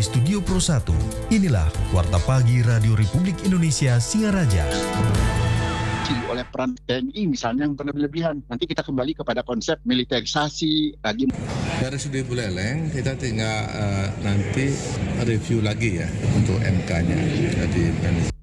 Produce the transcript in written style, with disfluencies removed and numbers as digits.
Studio Pro 1, inilah Warta Pagi Radio Republik Indonesia Singaraja. Oleh peran TNI misalnya yang berlebihan. Nanti kita kembali kepada konsep militerisasi lagi. Dari sudut Buleleng kita tinggal nanti review lagi ya untuk MK-nya. Jadi